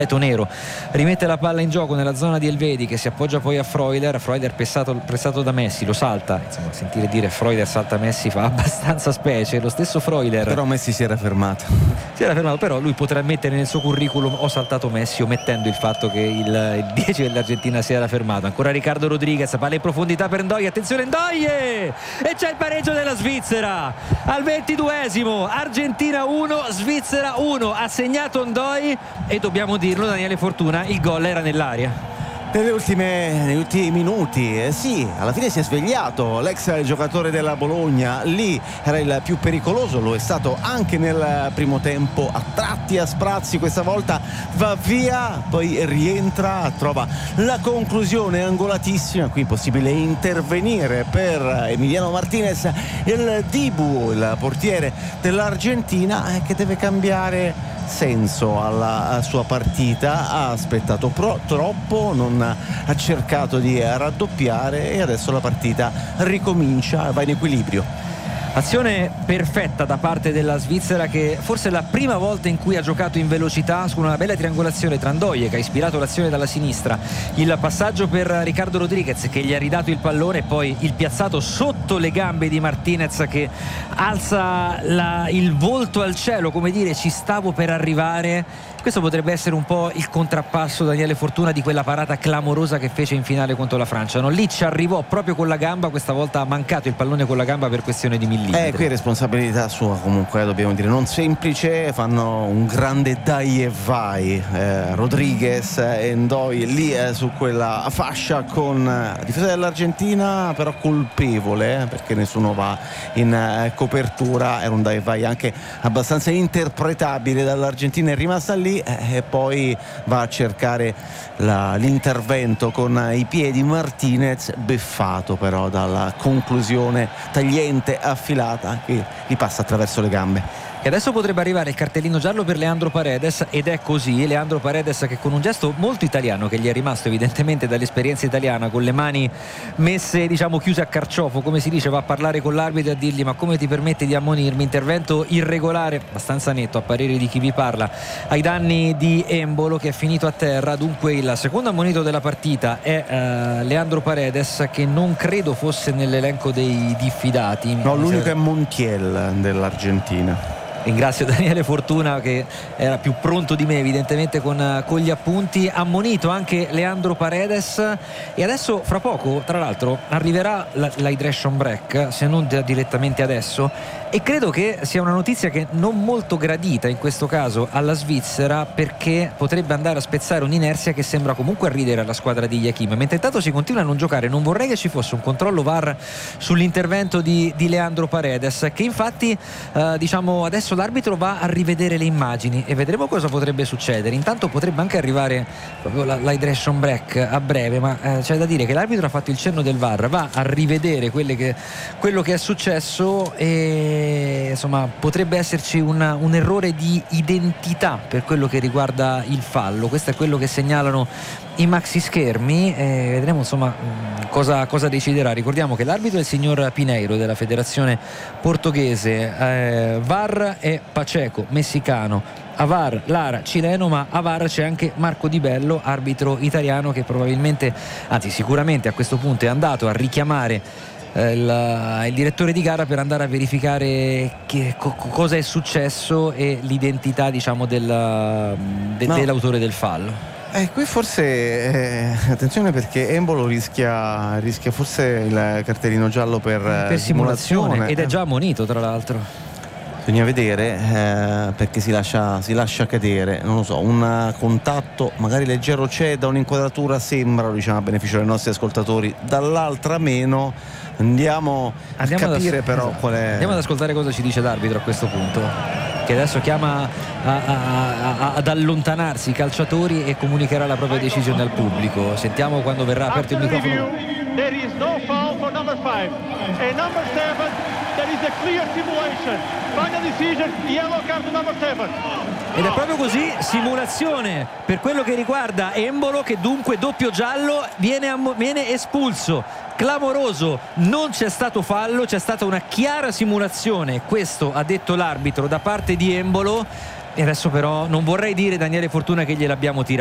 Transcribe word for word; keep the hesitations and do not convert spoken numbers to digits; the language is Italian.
Nero rimette la palla in gioco nella zona di Elvedi, che si appoggia poi a Freuler. Freuler pressato, pressato da Messi, lo salta. Insomma, sentire dire Freuler salta Messi fa abbastanza specie. Lo stesso Freuler, però Messi si era fermato si era fermato però lui potrà mettere nel suo curriculum: ho saltato Messi, omettendo il fatto che il, il dieci dell'Argentina si era fermato. Ancora Ricardo Rodriguez, palla in profondità per Ndoye, attenzione Ndoye, e c'è il pareggio della Svizzera al ventiduesimo. Argentina uno, Svizzera uno. Ha segnato Ndoye e dobbiamo dire, Daniele Fortuna, il gol era nell'aria. Nelle ultime, negli ultimi minuti, eh sì, alla fine si è svegliato l'ex giocatore della Bologna. Lì era il più pericoloso, lo è stato anche nel primo tempo, a tratti, a sprazzi. Questa volta va via, poi rientra, trova la conclusione angolatissima. Qui possibile intervenire per Emiliano Martinez, il Dibu, il portiere dell'Argentina, eh, che deve cambiare senso alla sua partita. Ha aspettato pro, troppo, non ha cercato di raddoppiare e adesso la partita ricomincia, va in equilibrio. Azione perfetta da parte della Svizzera, che forse è la prima volta in cui ha giocato in velocità, con una bella triangolazione tra Ndoye, che ha ispirato l'azione dalla sinistra, il passaggio per Ricardo Rodriguez che gli ha ridato il pallone, e poi il piazzato sotto le gambe di Martinez che alza la, il volto al cielo, come dire ci stavo per arrivare. Questo potrebbe essere un po' il contrappasso, Daniele Fortuna, di quella parata clamorosa che fece in finale contro la Francia. No, lì ci arrivò proprio con la gamba, questa volta ha mancato il pallone con la gamba per questione di millimetri. Eh, qui responsabilità sua comunque, dobbiamo dire, non semplice. Fanno un grande dai e vai, eh, Rodriguez e Ndoye lì eh, su quella fascia, con la difesa dell'Argentina però colpevole, eh, perché nessuno va in eh, copertura. Era un dai e vai anche abbastanza interpretabile dall'Argentina, è rimasta lì eh, e poi va a cercare la, l'intervento con i piedi. Martinez beffato però dalla conclusione tagliente affilata che gli passa attraverso le gambe. E adesso potrebbe arrivare il cartellino giallo per Leandro Paredes, ed è così. Leandro Paredes che, con un gesto molto italiano che gli è rimasto evidentemente dall'esperienza italiana, con le mani messe diciamo chiuse a carciofo, come si dice, va a parlare con l'arbitro e a dirgli: ma come ti permetti di ammonirmi? Intervento irregolare, abbastanza netto a parere di chi vi parla, ai danni di Embolo, che è finito a terra. Dunque il secondo ammonito della partita è uh, Leandro Paredes, che non credo fosse nell'elenco dei diffidati. No, l'unico è Montiel dell'Argentina. Ringrazio Daniele Fortuna, che era più pronto di me evidentemente con, con gli appunti. Ammonito anche Leandro Paredes, e adesso fra poco tra l'altro arriverà la, l'hydration break, se non direttamente adesso, e credo che sia una notizia che non molto gradita in questo caso alla Svizzera, perché potrebbe andare a spezzare un'inerzia che sembra comunque arridere alla squadra di Yakin. Mentre intanto si continua a non giocare, non vorrei che ci fosse un controllo V A R sull'intervento di, di Leandro Paredes, che infatti eh, diciamo adesso l'arbitro va a rivedere le immagini e vedremo cosa potrebbe succedere. Intanto potrebbe anche arrivare proprio la, l'hydration break a breve, ma eh, c'è da dire che l'arbitro ha fatto il cenno del V A R, va a rivedere quelle che, quello che è successo, e insomma potrebbe esserci una, un errore di identità per quello che riguarda il fallo. Questo è quello che segnalano i maxi schermi, e vedremo insomma cosa, cosa deciderà. Ricordiamo che l'arbitro è il signor Pineiro della federazione portoghese, eh, V A R è Pacheco, messicano, a V A R Lara, cileno, ma a V A R c'è anche Marco Di Bello, arbitro italiano, che probabilmente, anzi sicuramente a questo punto è andato a richiamare il, il direttore di gara per andare a verificare che, co, cosa è successo e l'identità diciamo del, de, no. dell'autore del fallo. Eh, qui forse eh, attenzione, perché Embolo rischia, rischia forse il cartellino giallo per, per simulazione, simulazione ed è già ammonito tra l'altro. Bisogna vedere eh, perché si lascia, si lascia cadere, non lo so, un contatto magari leggero c'è, da un'inquadratura sembra, diciamo, a beneficio dei nostri ascoltatori, dall'altra meno. Andiamo, Andiamo a capire ad, però esatto. qual è. Andiamo ad ascoltare cosa ci dice l'arbitro a questo punto, che adesso chiama a, a, a, ad allontanarsi i calciatori e comunicherà la propria decisione al pubblico. Sentiamo quando verrà aperto il microfono. There is no foul for number five. And number seven, there is a clear simulation. Final decision, yellow card to number seven. Ed è proprio così, simulazione per quello che riguarda Embolo, che dunque doppio giallo, viene, am- viene espulso. Clamoroso, non c'è stato fallo, c'è stata una chiara simulazione, questo ha detto l'arbitro, da parte di Embolo. e adesso però non vorrei dire Daniele Fortuna che gliel'abbiamo tirata.